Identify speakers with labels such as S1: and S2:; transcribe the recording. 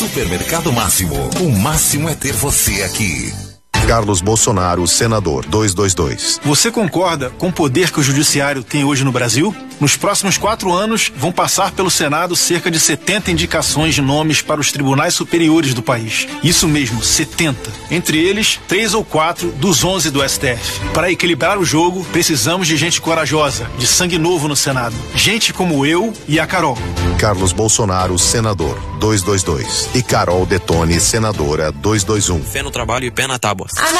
S1: Supermercado Máximo. O máximo é ter você aqui.
S2: Carlos Bolsonaro, senador, 222.
S3: Você concorda com o poder que o judiciário tem hoje no Brasil? Nos próximos 4 anos, vão passar pelo Senado cerca de 70 indicações de nomes para os tribunais superiores do país. Isso mesmo, 70. Entre eles, 3 ou 4 dos 11 do STF. Para equilibrar o jogo, precisamos de gente corajosa, de sangue novo no Senado. Gente como eu e a Carol.
S2: Carlos Bolsonaro, senador, 222. E Carol Detone, senadora, 221.
S4: Fé no trabalho e pé na tábua.